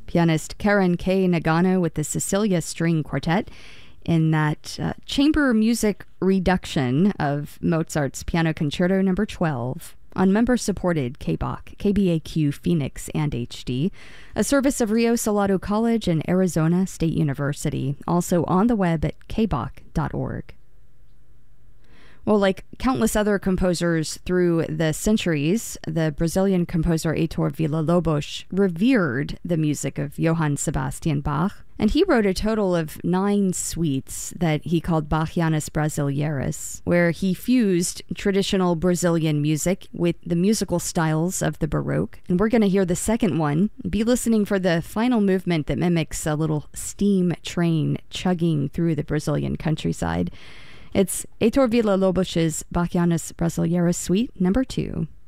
Pianist Karen K. Nagano with the Cecilia String Quartet in that chamber music reduction of Mozart's Piano Concerto No. 12 on member-supported KBAQ, KBAQ Phoenix and HD, a service of Rio Salado College and Arizona State University, also on the web at kbaq.org. Well, like countless other composers through the centuries, the Brazilian composer Heitor Villa-Lobos revered the music of Johann Sebastian Bach, and he wrote a total of 9 suites that he called Bachianas Brasileiras, where he fused traditional Brazilian music with the musical styles of the Baroque. And we're going to hear the second one. Be listening for the final movement that mimics a little steam train chugging through the Brazilian countryside. It's Heitor Villa-Lobos' Bachianas Brasileiras Suite No. 2.